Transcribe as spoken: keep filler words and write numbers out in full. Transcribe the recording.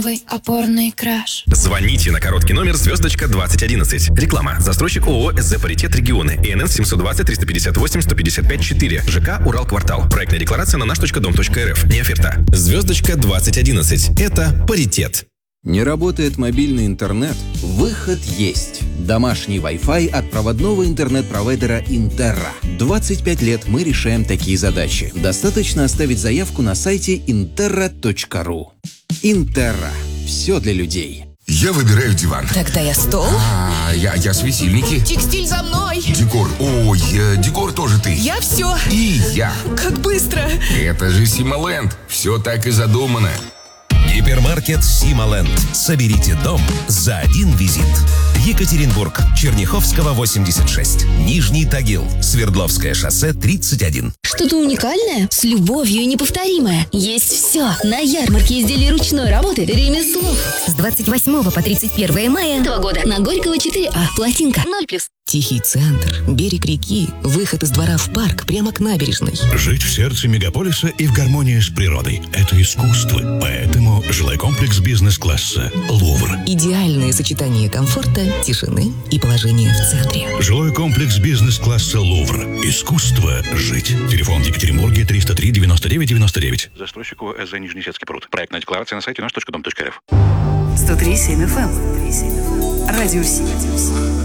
Вы опорный краш. Звоните на короткий номер звездочка двадцать одиннадцать. Реклама. Застройщик ООО «СЗ Паритет Регионы». ИНН семьсот двадцать триста пятьдесят восемь сто пятьдесят пять четыре. ЖК «Уралквартал». Проектная декларация на наш точка дом точка эр эф. Не оферта. Звездочка двадцать одиннадцать. Это паритет. Не работает мобильный интернет? Выход есть. Домашний Wi-Fi от проводного интернет-провайдера Интерра. двадцать пять лет мы решаем такие задачи. Достаточно оставить заявку на сайте интерра точка ру. Интерра. Все для людей. Я выбираю диван. Тогда я стол. А, я, я светильники. Текстиль за мной. Декор. Ой, э, декор тоже ты. Я все. И я. Как быстро. Это же Симоленд. Все так и задумано. Гипермаркет Симоленд. Соберите дом за один визит. Екатеринбург, Черняховского, восемьдесят шесть. Нижний Тагил, Свердловское шоссе, тридцать один. Что-то уникальное, с любовью и неповторимое. Есть все. На ярмарке изделий ручной работы «Ремесло». С двадцать восьмого по тридцать первое мая. Два года. На Горького четыре А. Плотинка. ноль плюс. Тихий центр, берег реки, выход из двора в парк прямо к набережной. Жить в сердце мегаполиса и в гармонии с природой – это искусство. Поэтому жилой комплекс бизнес-класса «Лувр». Идеальное сочетание комфорта, тишины и положения в центре. Жилой комплекс бизнес-класса «Лувр». Искусство жить. Телефон в Екатеринбурге триста три девяносто девять девяносто девять. Застройщик ООО «СЗ Нижнесецкий пруд». Проектная декларация на сайте наш точка дом точка эр эф. сто три семь эф эм. Радио Си.